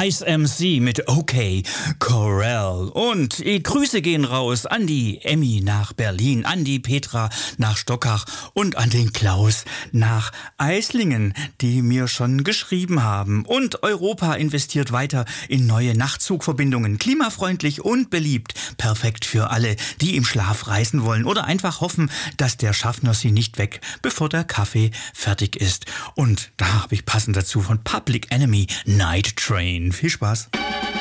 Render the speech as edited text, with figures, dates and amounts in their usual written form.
Ice MC mit OK Corral. Und Grüße gehen raus an die Emmy nach Berlin, an die Petra nach Stockach und an den Klaus nach Eislingen, die mir schon geschrieben haben. Und Europa investiert weiter in neue Nachtzugverbindungen. Klimafreundlich und beliebt. Perfekt für alle, die im Schlaf reisen wollen oder einfach hoffen, dass der Schaffner sie nicht weg, bevor der Kaffee fertig ist. Und da habe ich passend dazu von Public Enemy Night Train. Viel Spaß.